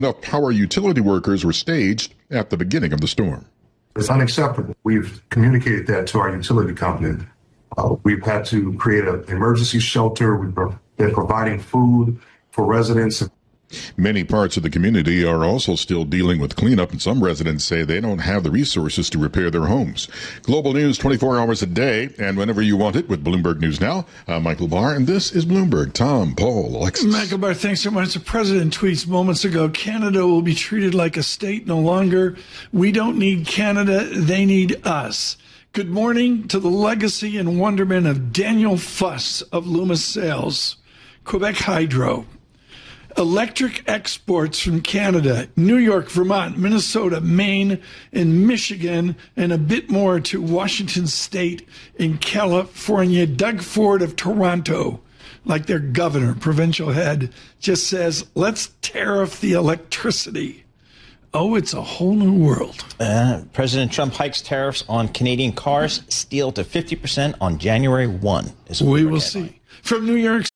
Enough power utility workers were staged at the beginning of the storm. It's unacceptable. We've communicated that to our utility company. We've had to create an emergency shelter. We've been providing food for residents. Many parts of the community are also still dealing with cleanup, and some residents say they don't have the resources to repair their homes. Global news 24 hours a day and whenever you want it with Bloomberg News Now. I'm Michael Barr, and this is Bloomberg. Tom, Paul, Alexis. Michael Barr, thanks so much. The president tweets moments ago, Canada will be treated like a state no longer. We don't need Canada. They need us. Good morning to the legacy and wonderment of Daniel Fuss of Loomis Sales, Quebec Hydro. Electric exports from Canada, New York, Vermont, Minnesota, Maine, and Michigan, and a bit more to Washington State and California. Doug Ford of Toronto, like their governor, provincial head, just says, let's tariff the electricity. Oh, it's a whole new world. President Trump hikes tariffs on Canadian cars, steel to 50% on January 1. We will see. From New York